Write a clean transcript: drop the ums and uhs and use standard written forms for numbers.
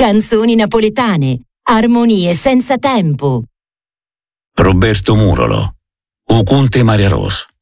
Canzoni napoletane, armonie senza tempo. Roberto Murolo, O Conte Maria Ros.